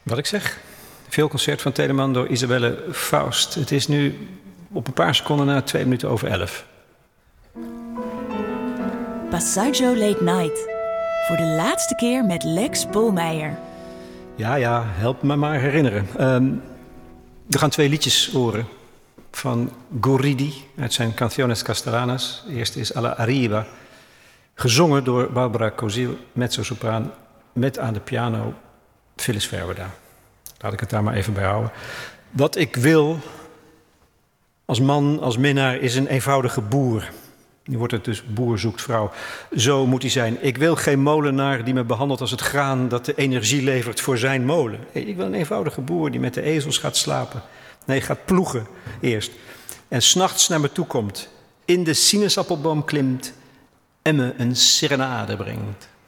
Wat ik zeg. Vioolconcert van Telemann door Isabelle Faust. Het is nu op een paar seconden na 11:02. Passaggio Late Night. Voor de laatste keer met Lex Bolmeijer. Ja, help me maar herinneren. We gaan 2 liedjes horen van Guridi uit zijn Canciones Castellanas. De eerste is Alla Arriba, gezongen door Barbara Kozil, mezzosopraan, met aan de piano Phyllis Verwerda. Laat ik het daar maar even bij houden. Wat ik wil als man, als minnaar, is een eenvoudige boer. Nu wordt het dus boer zoekt vrouw. Zo moet hij zijn. Ik wil geen molenaar die me behandelt als het graan dat de energie levert voor zijn molen. Ik wil een eenvoudige boer die met de ezels gaat slapen. Nee, gaat ploegen eerst. En 's nachts naar me toe komt, in de sinaasappelboom klimt en me een serenade brengt.